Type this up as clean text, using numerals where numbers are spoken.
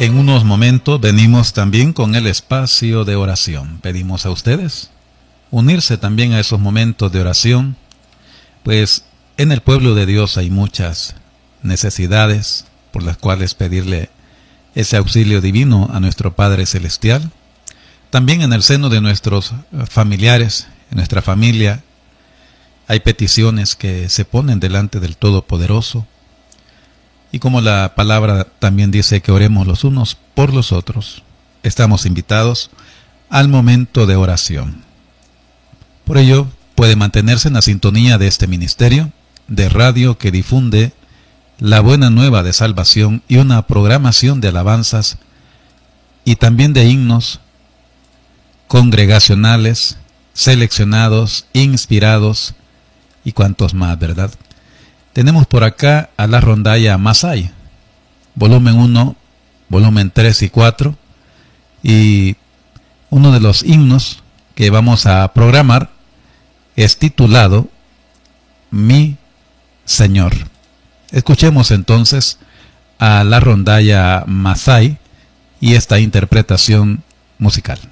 En unos momentos venimos también con el espacio de oración. Pedimos a ustedes unirse también a esos momentos de oración, pues en el pueblo de Dios hay muchas necesidades por las cuales pedirle ese auxilio divino a nuestro Padre Celestial. También en el seno de nuestros familiares, en nuestra familia, hay peticiones que se ponen delante del Todopoderoso. Y como la palabra también dice que oremos los unos por los otros, estamos invitados al momento de oración. Por ello, puede mantenerse en la sintonía de este ministerio de radio que difunde la buena nueva de salvación y una programación de alabanzas y también de himnos congregacionales, seleccionados, inspirados y cuantos más, ¿verdad? Tenemos por acá a la rondalla Masai, volumen 1, volumen 3 y 4, y uno de los himnos que vamos a programar es titulado Mi Señor. Escuchemos entonces a la rondalla Masai y esta interpretación musical.